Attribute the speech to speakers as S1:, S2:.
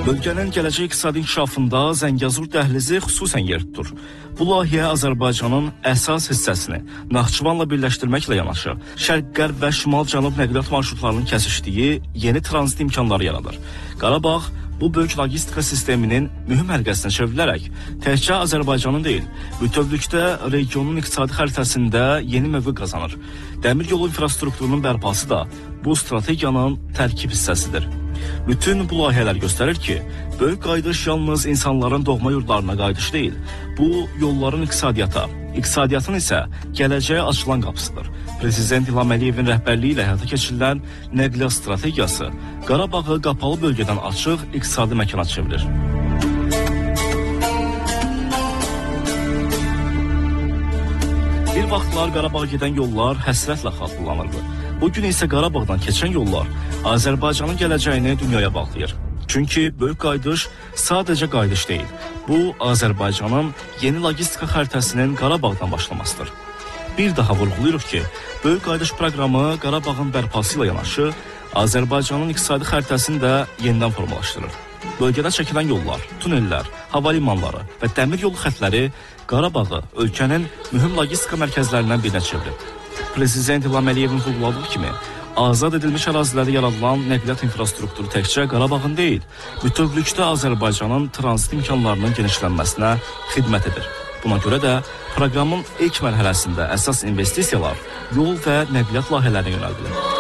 S1: Bölgənin gələcək iqtisadi inkişafında Zəngəzur dəhlizi xüsusən yer tutur. Bu layihə Azərbaycanın əsas hissəsini Naxçıvanla birləşdirməklə yanaşı, şərq-qərb və şimal-cənub nəqliyyat marşrutlarının kəsişdiyi yeni tranzit imkanları yaradır. Qarabağ bu böyük logistika sisteminin mühüm həlqəsinə çevrilərək təkcə Azərbaycanın deyil, bütövlükdə regionun iqtisadi xəritəsində yeni mövqe qazanır. Dəmir yolu infrastrukturunun bərpası da bu strategiyanın tərkib hissəsidir. Bütün bu layihələr göstərir ki, böyük qayıdış yalnız insanların doğma yurdlarına qayıdış deyil, bu yolların iqtisadiyyatın isə gələcəyə açılan qapısıdır. Prezident İlham Əliyevin rəhbərliyi ilə həyata keçirilən nəqliyyat strategiyası Qarabağı qapalı bölgədən açıq iqtisadi məkana çevirir. Bir vaxtlar Qarabağa gedən yollar həsrətlə xatırlanırdı. Bugün isə Qarabağdan keçən yollar Azərbaycanın gələcəyini dünyaya bağlayır. Çünki böyük qayıdış sadəcə qayıdış deyil. Bu, Azərbaycanın yeni logistika xəritəsinin Qarabağdan başlamasıdır. Bir daha vurğulayırıq ki, böyük qayıdış proqramı Qarabağın bərpası ilə yanaşı, Azərbaycanın iqtisadi xəritəsini də yenidən formalaşdırır. Bölgədə çəkilən yollar, tunellər, hava limanları və dəmir yolu xətləri Qarabağı ölkənin mühüm logistika mərkəzlərindən birinə çevirib. Prezident İlham Əliyevin vurğuladığı kimi, azad edilmiş ərazilərdə yaradılan nəqliyyat infrastrukturu təkcə Qarabağın deyil, bütövlükdə Azərbaycanın tranzit imkanlarının genişlənməsinə xidmət edir. Buna görə də proqramın ilk mərhələsində əsas investisiyalar yol və nəqliyyat layihələrinə yönəldilir.